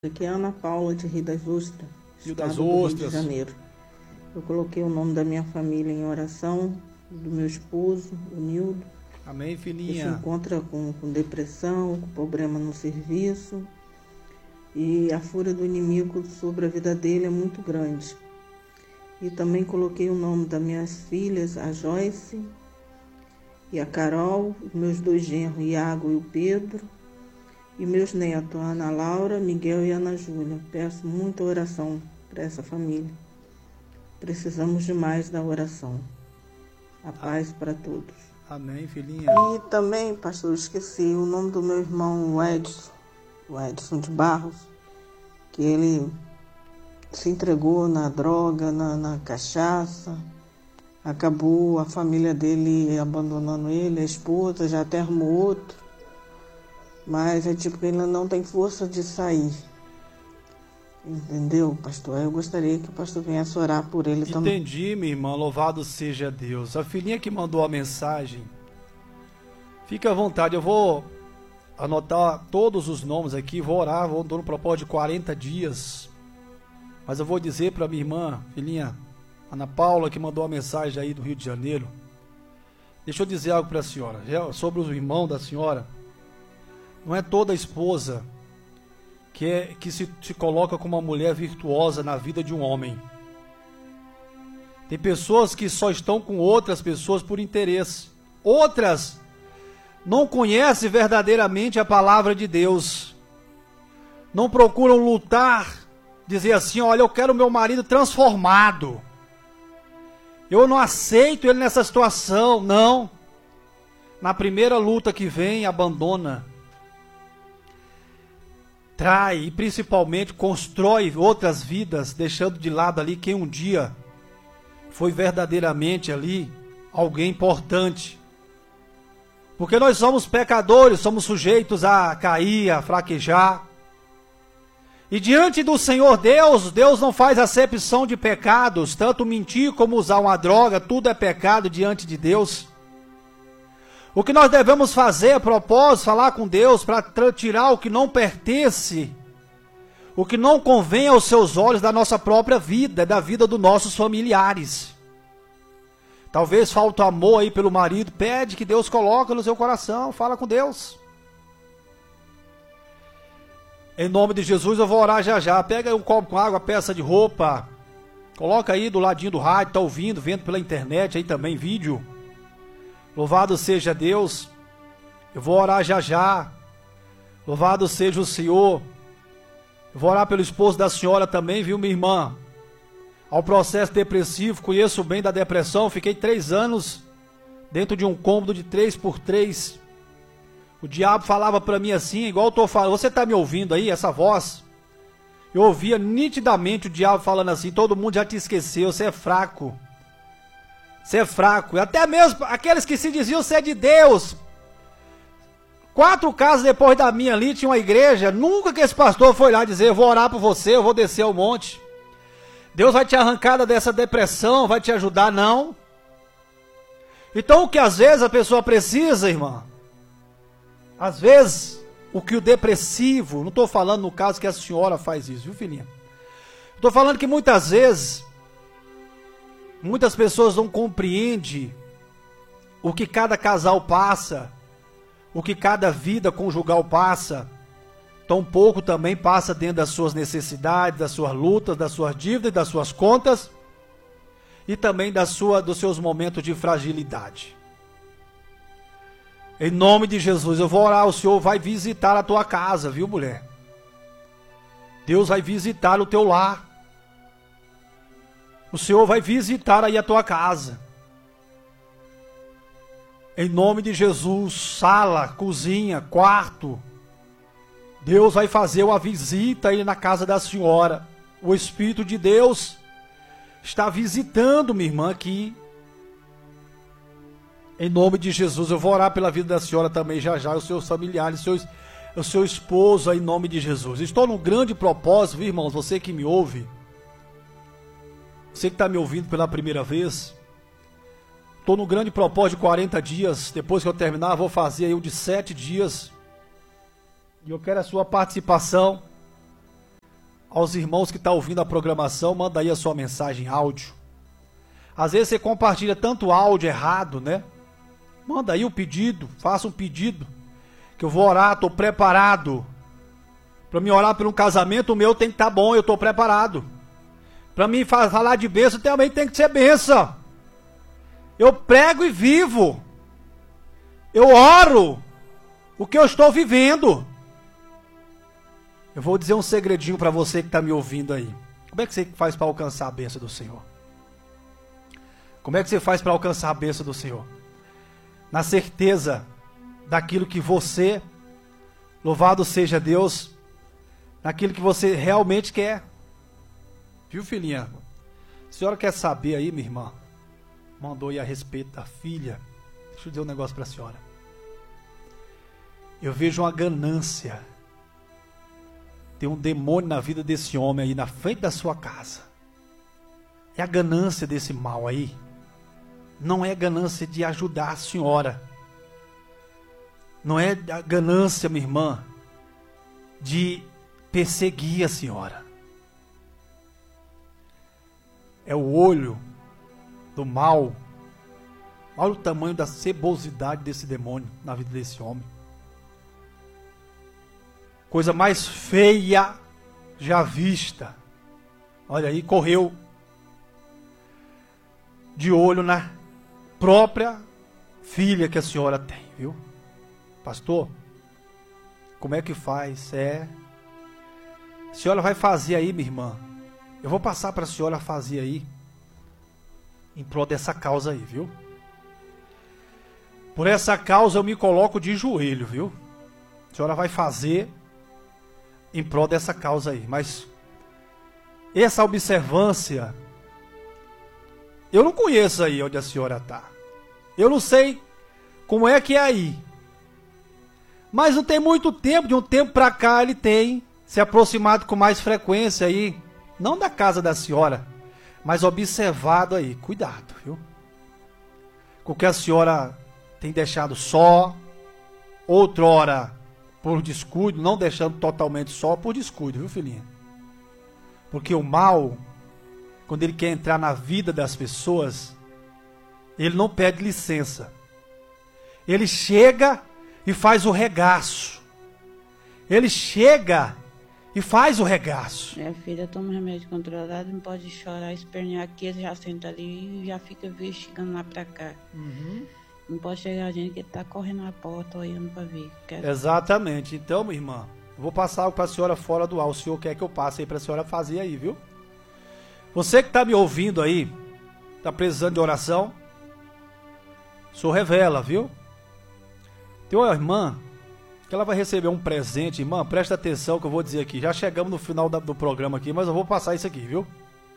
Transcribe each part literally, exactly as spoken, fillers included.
Aqui é Ana Paula de Rio das Ostras, Rio das estado do Rio Ostras. de Janeiro. Eu coloquei o nome da minha família em oração, do meu esposo, o Nildo, Amém, que se filhinha. encontra com, com depressão, com problema no serviço, e a fúria do inimigo sobre a vida dele é muito grande. E também coloquei o nome das minhas filhas, a Joyce e a Carol, meus dois genros, o Iago e o Pedro, e meus netos, a Ana Laura, Miguel e Ana Júlia. Peço muita oração para essa família. Precisamos demais da oração. A paz para todos. Amém, filhinha. E também, pastor, eu esqueci o nome do meu irmão, o Edson, o Edson de Barros, que ele se entregou na droga, na, na cachaça. Acabou a família dele abandonando ele, a esposa, já até arrumou outro. Mas é tipo que ele não tem força de sair. Entendeu, pastor? Eu gostaria que o pastor viesse orar por ele também. Entendi, minha irmã. Louvado seja Deus. A filhinha que mandou a mensagem, fica à vontade. Eu vou anotar todos os nomes aqui, vou orar, vou dar um propósito de quarenta dias. Mas eu vou dizer para minha irmã, filhinha Ana Paula, que mandou a mensagem aí do Rio de Janeiro. Deixa eu dizer algo para a senhora, sobre o irmão da senhora. Não é toda esposa que, é, que se, se coloca como uma mulher virtuosa na vida de um homem. Tem pessoas que só estão com outras pessoas por interesse. Outras não conhecem verdadeiramente a palavra de Deus. Não procuram lutar, dizer assim, olha, eu quero meu marido transformado. Eu não aceito ele nessa situação, não. Na primeira luta que vem, abandona. Trai e principalmente constrói outras vidas, deixando de lado ali quem um dia foi verdadeiramente ali alguém importante. Porque nós somos pecadores, somos sujeitos a cair, a fraquejar. E diante do Senhor Deus, Deus não faz acepção de pecados, tanto mentir como usar uma droga, tudo é pecado diante de Deus. O que nós devemos fazer a propósito, falar com Deus para tirar o que não pertence, o que não convém aos seus olhos da nossa própria vida, da vida dos nossos familiares. Talvez falta amor aí pelo marido, pede que Deus coloque no seu coração, fala com Deus. Em nome de Jesus eu vou orar já já, pega aí um copo com água, peça de roupa, coloca aí do ladinho do rádio, está ouvindo, vendo pela internet aí também vídeo. Louvado seja Deus, eu vou orar já já, louvado seja o Senhor, eu vou orar pelo esposo da senhora também, viu minha irmã, ao processo depressivo, conheço bem da depressão, fiquei três anos dentro de um cômodo de três por três, o diabo falava para mim assim, igual eu estou falando, você está me ouvindo aí, essa voz? Eu ouvia nitidamente o diabo falando assim, todo mundo já te esqueceu, você é fraco. Você é fraco, e até mesmo aqueles que se diziam ser de Deus. Quatro casas depois da minha ali, tinha uma igreja, nunca que esse pastor foi lá dizer, eu vou orar por você, eu vou descer o monte. Deus vai te arrancar dessa depressão, vai te ajudar, não. Então o que às vezes a pessoa precisa, irmã, às vezes o que o depressivo, não estou falando no caso que a senhora faz isso, viu filhinha? Estou falando que muitas vezes, muitas pessoas não compreendem o que cada casal passa, o que cada vida conjugal passa, tão pouco também passa dentro das suas necessidades, das suas lutas, das suas dívidas, das suas contas e também da sua, dos seus momentos de fragilidade. Em nome de Jesus, eu vou orar, o Senhor vai visitar a tua casa, viu mulher? Deus vai visitar o teu lar. O Senhor vai visitar aí a tua casa. Em nome de Jesus, sala, cozinha, quarto. Deus vai fazer uma visita aí na casa da senhora. O Espírito de Deus está visitando minha irmã aqui. Em nome de Jesus, eu vou orar pela vida da senhora também já já, os seus familiares, os seus, o seu esposo, em nome de Jesus. Estou num grande propósito, viu, irmãos, você que me ouve. Você que está me ouvindo pela primeira vez, estou no grande propósito de quarenta dias, depois que eu terminar, vou fazer aí um de sete dias, e eu quero a sua participação, aos irmãos que estão ouvindo a programação, manda aí a sua mensagem áudio. Às vezes você compartilha tanto áudio errado, né? Manda aí o pedido, faça um pedido, que eu vou orar, estou preparado. Para me orar por um casamento, o meu tem que estar bom, eu estou preparado. Para mim falar de bênção também tem que ser bênção. Eu prego e vivo. Eu oro o que eu estou vivendo. Eu vou dizer um segredinho para você que está me ouvindo aí. Como é que você faz para alcançar a bênção do Senhor? Como é que você faz para alcançar a bênção do Senhor? Na certeza daquilo que você, louvado seja Deus, naquilo que você realmente quer. Viu, filhinha? A senhora quer saber aí, minha irmã? Mandou aí a respeito da filha. Deixa eu dizer um negócio para a senhora. Eu vejo uma ganância. Tem um demônio na vida desse homem aí na frente da sua casa. É a ganância desse mal aí. Não é a ganância de ajudar a senhora. Não é a ganância, minha irmã, de perseguir a senhora. É o olho do mal. Olha o tamanho da cebosidade desse demônio na vida desse homem. Coisa mais feia já vista. Olha aí, correu de olho na própria filha que a senhora tem, viu? Pastor, como é que faz? É. A senhora vai fazer aí, minha irmã. Eu vou passar para a senhora fazer aí, em prol dessa causa aí, viu? Por essa causa eu me coloco de joelho, viu? A senhora vai fazer em prol dessa causa aí. Mas essa observância, eu não conheço aí onde a senhora está. Eu não sei como é que é aí. Mas não tem muito tempo, de um tempo para cá ele tem se aproximado com mais frequência aí. Não da casa da senhora, mas observado aí. Cuidado, viu? Com o que a senhora tem deixado só, outrora por descuido, não deixando totalmente só por descuido, viu, filhinha? Porque o mal, quando ele quer entrar na vida das pessoas, ele não pede licença. Ele chega e faz o regaço. Ele chega e faz o regaço. Minha filha toma remédio controlado, não pode chorar, espernear aqui, ele já senta ali e já fica investigando lá pra cá. Uhum. Não pode chegar a gente que tá correndo na porta, olhando pra ver. Quer... Exatamente. Então, minha irmã, eu vou passar algo pra senhora fora do ar. O senhor quer que eu passe aí pra senhora fazer aí, viu? Você que tá me ouvindo aí, tá precisando de oração, o senhor revela, viu? Tem uma irmã que ela vai receber um presente. Irmã, presta atenção que eu vou dizer aqui. Já chegamos no final da, do programa aqui, mas eu vou passar isso aqui, viu?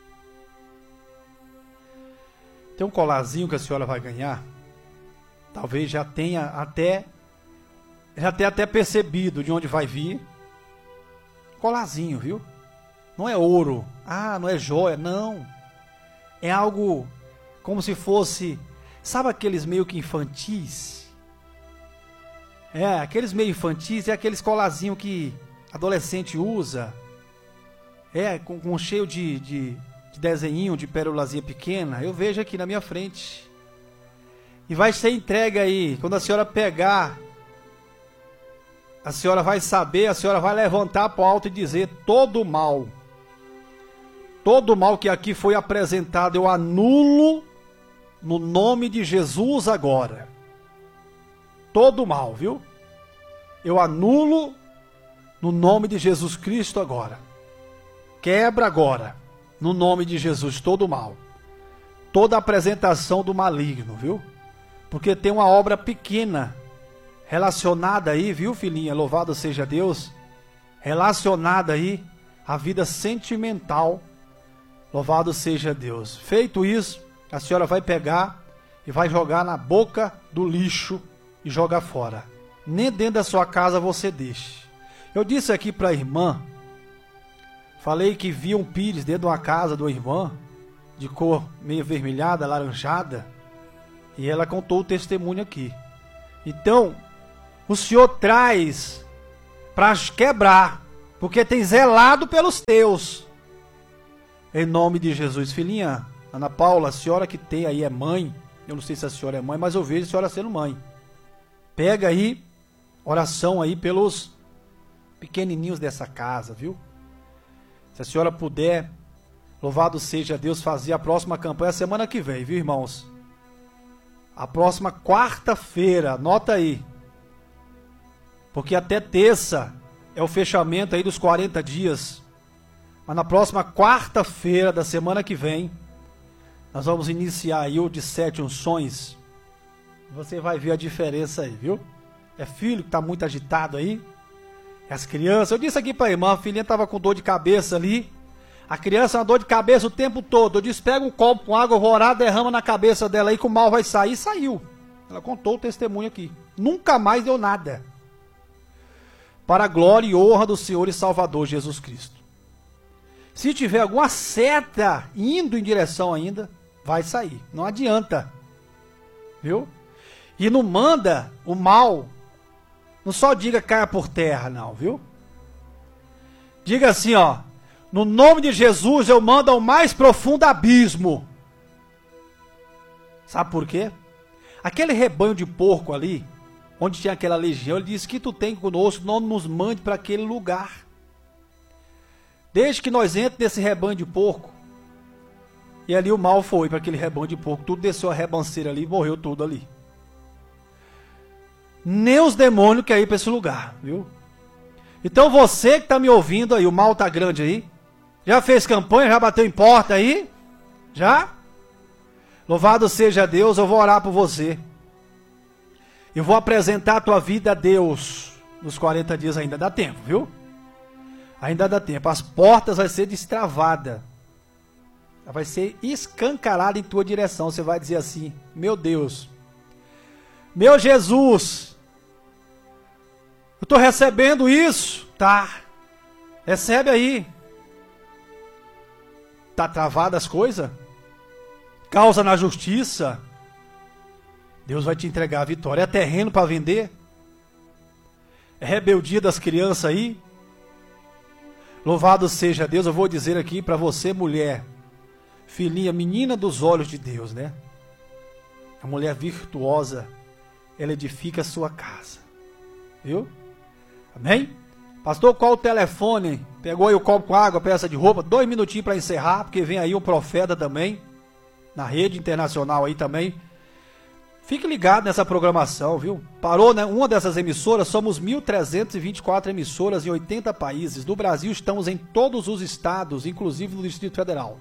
Tem um colarzinho que a senhora vai ganhar. Talvez já tenha até já tenha até percebido de onde vai vir. Colarzinho, viu? Não é ouro. Ah, não é joia. Não. É algo como se fosse... Sabe aqueles meio que infantis? É, aqueles meio infantis, é aqueles colarzinhos que adolescente usa. É, com, com cheio de, de, de desenhinho, de pérolazinha pequena. Eu vejo aqui na minha frente. E vai ser entregue aí. Quando a senhora pegar, a senhora vai saber, a senhora vai levantar para o alto e dizer: todo mal, todo mal que aqui foi apresentado, eu anulo no nome de Jesus agora. Todo mal, viu? Eu anulo no nome de Jesus Cristo agora. Quebra agora, no nome de Jesus, todo mal. Toda apresentação do maligno, viu? Porque tem uma obra pequena relacionada aí, viu, filhinha? Louvado seja Deus. Relacionada aí à vida sentimental. Louvado seja Deus. Feito isso, a senhora vai pegar e vai jogar na boca do lixo e jogar fora. Nem dentro da sua casa você deixe. Eu disse aqui para a irmã, falei que vi um pires dentro de uma casa da irmã, de cor meio avermelhada, alaranjada, e ela contou o testemunho aqui. Então, o Senhor traz para quebrar, porque tem zelado pelos teus. Em nome de Jesus. Filhinha, Ana Paula, a senhora que tem aí é mãe, eu não sei se a senhora é mãe, mas eu vejo a senhora sendo mãe. Pega aí, oração aí pelos pequenininhos dessa casa, viu? Se a senhora puder, louvado seja Deus, fazer a próxima campanha semana que vem, viu, irmãos? A próxima quarta-feira, anota aí. Porque até terça é o fechamento aí dos quarenta dias. Mas na próxima quarta-feira da semana que vem, nós vamos iniciar aí o de sete unções. Você vai ver a diferença aí, viu? É filho que está muito agitado aí. É as crianças. Eu disse aqui para a irmã, a filhinha estava com dor de cabeça ali. A criança uma dor de cabeça o tempo todo. Eu disse, pega um copo com água, eu vou orar, derrama na cabeça dela aí que o mal vai sair. E saiu. Ela contou o testemunho aqui. Nunca mais deu nada. Para a glória e honra do Senhor e Salvador Jesus Cristo. Se tiver alguma seta indo em direção ainda, vai sair. Não adianta. Viu? E não manda o mal. Não só diga caia por terra, não, viu? Diga assim, ó. No nome de Jesus eu mando ao mais profundo abismo. Sabe por quê? Aquele rebanho de porco ali, onde tinha aquela legião, ele disse que tu tem conosco, não nos mande para aquele lugar. Desde que nós entramos nesse rebanho de porco, e ali o mal foi para aquele rebanho de porco, tudo desceu a rebanceira ali e morreu tudo ali. Nem os demônios querem ir para esse lugar, viu? Então você que está me ouvindo aí, o mal está grande aí, já fez campanha, já bateu em porta aí? Já? Louvado seja Deus, eu vou orar por você. Eu vou apresentar a tua vida a Deus nos quarenta dias, ainda dá tempo, viu? Ainda dá tempo. As portas vão ser destravadas. Vai ser escancarada em tua direção. Você vai dizer assim, meu Deus, meu Jesus, eu estou recebendo isso? Tá. Recebe aí. Tá travada as coisas? Causa na justiça? Deus vai te entregar a vitória. É terreno para vender? É rebeldia das crianças aí? Louvado seja Deus. Eu vou dizer aqui para você, mulher, filhinha, menina dos olhos de Deus, né? A mulher virtuosa, ela edifica a sua casa. Viu? Amém? Pastor, qual o telefone? Pegou aí o copo com água, peça de roupa. Dois minutinhos para encerrar, porque vem aí um profeta também, na rede internacional aí também. Fique ligado nessa programação, viu? Parou, né? Uma dessas emissoras, somos mil trezentas e vinte e quatro emissoras em oitenta países. No Brasil estamos em todos os estados, inclusive no Distrito Federal.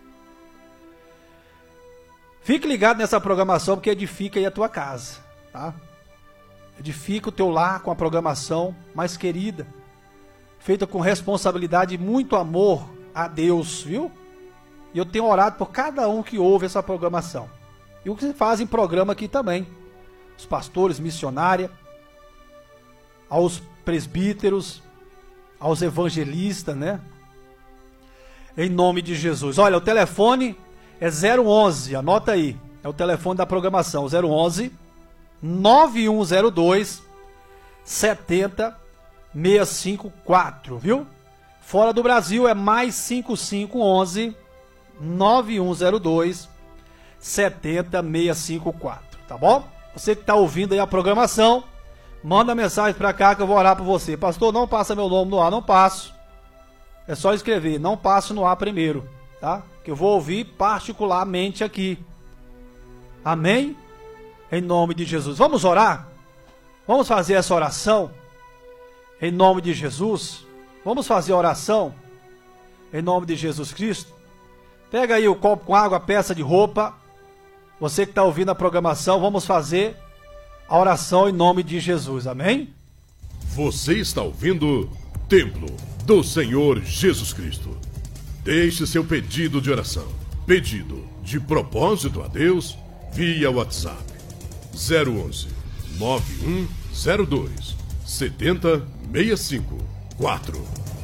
Fique ligado nessa programação, porque edifica aí a tua casa, tá? Edifica o teu lar com a programação mais querida, feita com responsabilidade e muito amor a Deus, viu? E eu tenho orado por cada um que ouve essa programação. E o que se faz em programa aqui também. Os pastores, missionária, aos presbíteros, aos evangelistas, né? Em nome de Jesus. Olha, o telefone é zero onze, anota aí. É o telefone da programação, zero onze, nove um zero dois, sete zero seis cinco quatro, viu? Fora do Brasil é mais cinco cinco um um, nove um zero dois, sete zero seis cinco quatro, tá bom? Você que está ouvindo aí a programação, manda mensagem para cá que eu vou orar por você. Pastor, não passa meu nome no ar, não passo. É só escrever, não passo no ar primeiro, tá? Que eu vou ouvir particularmente aqui. Amém? Em nome de Jesus. Vamos orar? Vamos fazer essa oração? Em nome de Jesus. Vamos fazer a oração? Em nome de Jesus Cristo. Pega aí o copo com água, peça de roupa. Você que está ouvindo a programação, vamos fazer a oração em nome de Jesus. Amém? Você está ouvindo Templo do Senhor Jesus Cristo. Deixe seu pedido de oração, pedido de propósito a Deus, via WhatsApp zero onze, nove um zero dois, sete zero seis cinco quatro.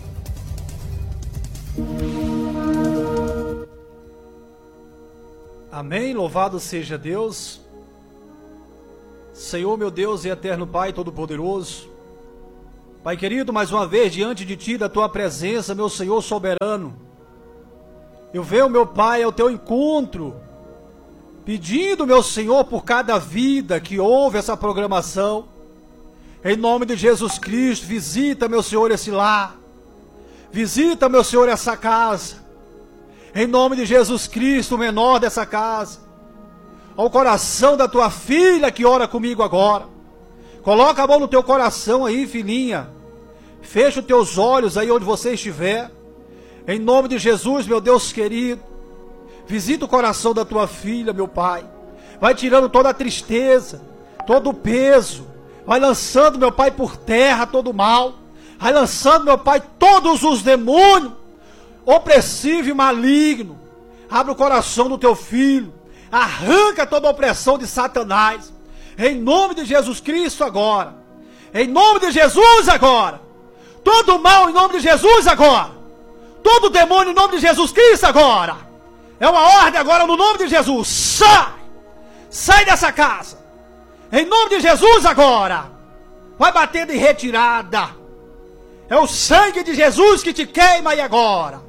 Amém, louvado seja Deus. Senhor meu Deus e eterno Pai Todo-Poderoso, Pai querido, mais uma vez diante de Ti, da Tua presença, meu Senhor soberano, eu venho, meu Pai, ao Teu encontro, pedindo, meu Senhor, por cada vida que ouve essa programação, em nome de Jesus Cristo, visita, meu Senhor, esse lar, visita, meu Senhor, essa casa, em nome de Jesus Cristo, o menor dessa casa, ao coração da Tua filha que ora comigo agora, coloca a mão no teu coração aí, filhinha, fecha os teus olhos aí onde você estiver, em nome de Jesus, meu Deus querido, visita o coração da tua filha, meu Pai, vai tirando toda a tristeza, todo o peso, vai lançando, meu Pai, por terra todo o mal, vai lançando, meu Pai, todos os demônios, opressivo e maligno, abre o coração do teu filho, arranca toda a opressão de Satanás, em nome de Jesus Cristo agora, em nome de Jesus agora, todo mal em nome de Jesus agora, todo demônio em nome de Jesus Cristo agora, é uma ordem agora no nome de Jesus, sai, sai dessa casa, em nome de Jesus agora, vai batendo em retirada, é o sangue de Jesus que te queima aí agora,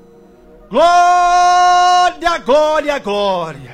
glória, glória, glória,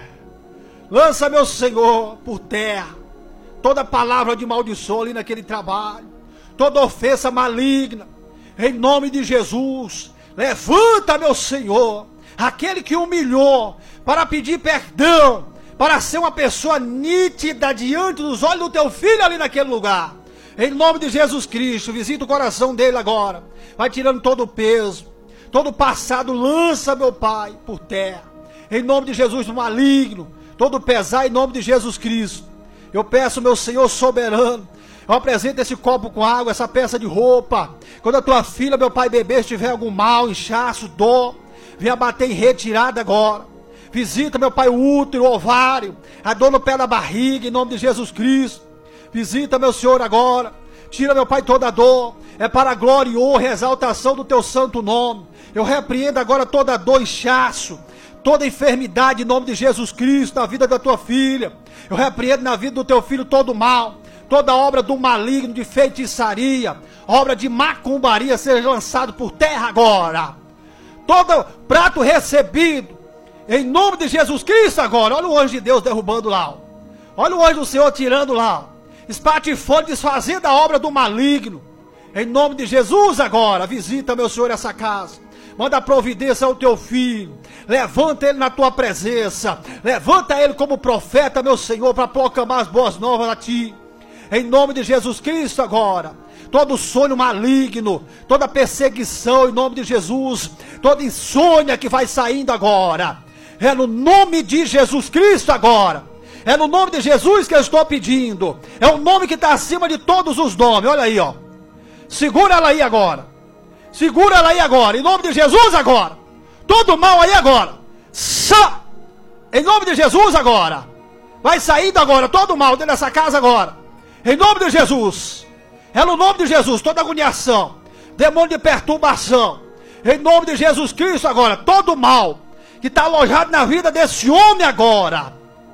lança, meu Senhor, por terra, toda palavra de maldição ali naquele trabalho, toda ofensa maligna, em nome de Jesus, levanta, meu Senhor, aquele que humilhou, para pedir perdão, para ser uma pessoa nítida diante dos olhos do teu filho ali naquele lugar, em nome de Jesus Cristo, visita o coração dele agora, vai tirando todo o peso, todo o passado, lança, meu Pai, por terra, em nome de Jesus, do maligno, todo o pesar, em nome de Jesus Cristo. Eu peço, meu Senhor soberano, eu apresento esse copo com água, essa peça de roupa, quando a tua filha, meu Pai, bebê, estiver algum mal, inchaço, dor, venha bater em retirada agora, visita, meu Pai, o útero, o ovário, a dor no pé da barriga, em nome de Jesus Cristo, visita, meu Senhor, agora, tira, meu Pai, toda a dor, é para a glória e honra e exaltação do teu santo nome, eu repreendo agora toda dor, inchaço, toda enfermidade em nome de Jesus Cristo, na vida da tua filha, eu repreendo na vida do teu filho todo mal, toda obra do maligno, de feitiçaria, obra de macumbaria, seja lançado por terra agora, todo prato recebido, em nome de Jesus Cristo agora, olha o anjo de Deus derrubando lá, olha o anjo do Senhor tirando lá, espatifando, desfazendo a obra do maligno, em nome de Jesus agora, visita, meu Senhor, essa casa, manda providência ao teu filho, levanta ele na tua presença, levanta ele como profeta, meu Senhor, para proclamar as boas novas a ti, em nome de Jesus Cristo agora, todo sonho maligno, toda perseguição em nome de Jesus, toda insônia que vai saindo agora, é no nome de Jesus Cristo agora, é no nome de Jesus que eu estou pedindo, é o nome que está acima de todos os nomes, olha aí, ó, segura ela aí agora, segura ela aí agora, em nome de Jesus agora, todo mal aí agora, sa, em nome de Jesus agora, vai saindo agora, todo mal dentro dessa casa agora, em nome de Jesus, é no nome de Jesus, toda agoniação, demônio de perturbação, em nome de Jesus Cristo agora, todo mal, que está alojado na vida desse homem agora,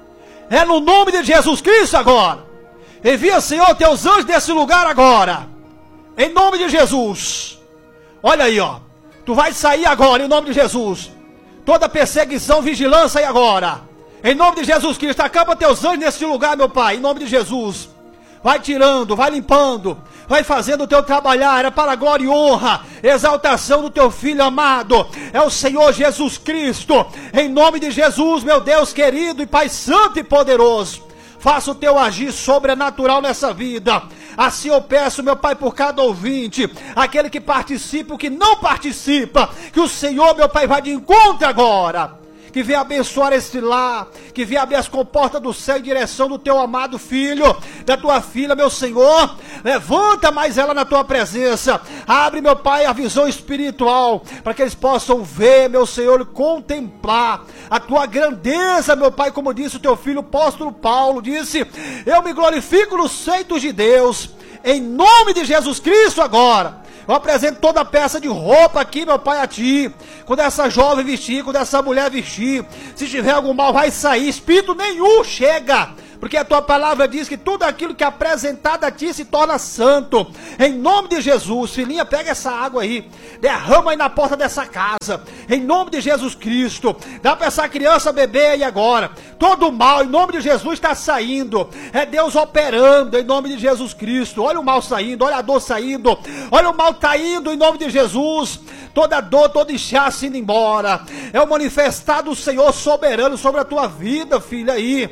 é no nome de Jesus Cristo agora, envia, Senhor, teus anjos desse lugar agora, em nome de Jesus, olha aí, ó, tu vai sair agora, em nome de Jesus, toda perseguição, vigilância aí agora, em nome de Jesus Cristo, acampa teus anjos nesse lugar, meu Pai, em nome de Jesus, vai tirando, vai limpando, vai fazendo o teu trabalhar, é para a glória e honra, exaltação do teu filho amado, é o Senhor Jesus Cristo, em nome de Jesus, meu Deus querido e Pai santo e poderoso, faça o teu agir sobrenatural nessa vida, assim eu peço, meu Pai, por cada ouvinte, aquele que participa, o que não participa, que o Senhor, meu Pai, vai de encontro agora, que venha abençoar esse lar, que venha abrir as comportas do céu em direção do teu amado filho, da tua filha, meu Senhor, levanta mais ela na tua presença, abre, meu Pai, a visão espiritual, para que eles possam ver, meu Senhor, e contemplar a tua grandeza, meu Pai, como disse o teu filho, o apóstolo Paulo, disse, eu me glorifico nos feitos de Deus, em nome de Jesus Cristo agora, eu apresento toda a peça de roupa aqui, meu Pai, a ti, quando essa jovem vestir, quando essa mulher vestir, se tiver algum mal vai sair, espírito nenhum chega porque a tua palavra diz que tudo aquilo que é apresentado a ti se torna santo. Em nome de Jesus, filhinha, pega essa água aí, derrama aí na porta dessa casa, em nome de Jesus Cristo. Dá para essa criança beber aí agora. Todo o mal, em nome de Jesus, está saindo. É Deus operando, em nome de Jesus Cristo. Olha o mal saindo, olha a dor saindo, olha o mal tá indo, em nome de Jesus. Toda dor, todo inchaço indo embora. É o manifestar do Senhor soberano sobre a tua vida, filha aí.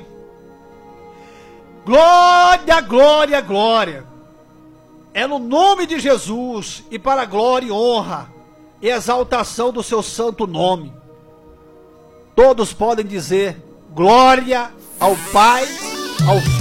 Glória, glória, glória. É no nome de Jesus e para a glória e honra e exaltação do seu santo nome. Todos podem dizer glória ao Pai, ao Filho.